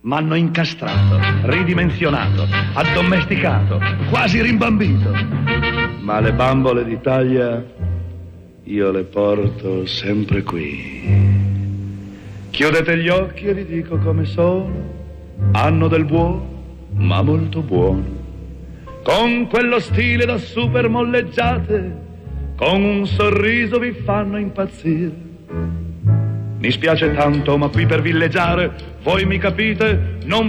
M'hanno incastrato, ridimensionato, addomesticato, quasi rimbambito. Ma le bambole d'Italia io le porto sempre qui. Chiudete gli occhi e vi dico come sono, hanno del buono, ma molto buono. Con quello stile da super molleggiate, con un sorriso vi fanno impazzire. Mi spiace tanto, ma qui per villeggiare, voi mi capite, non